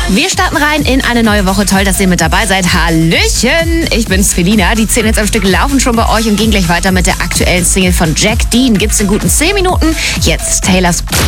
Wir starten rein in eine neue Woche. Toll, dass ihr mit dabei seid. Hallöchen, ich bin's, Felina. Die 10 jetzt am Stück laufen schon bei euch und gehen gleich weiter mit der aktuellen Single von Jack Dean. Gibt's in guten 10 Minuten. Jetzt Taylor Swift.